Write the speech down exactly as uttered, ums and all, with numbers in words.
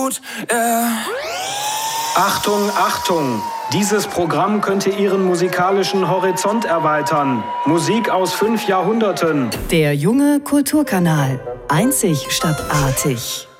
gut, yeah. Achtung, Achtung! Dieses Programm könnte Ihren musikalischen Horizont erweitern. Musik aus fünf Jahrhunderten. Der junge Kulturkanal. Einzig statt artig.